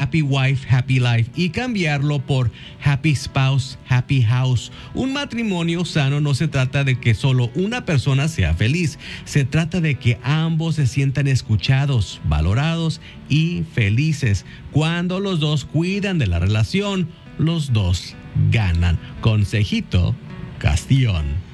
Happy Wife, Happy Life y cambiarlo por Happy Spouse, Happy House. Un matrimonio sano no se trata de que solo una persona sea feliz, se trata de que ambos se sientan escuchados, valorados y felices. Cuando los dos cuidan de la relación, los dos ganan. Consejito Castellón.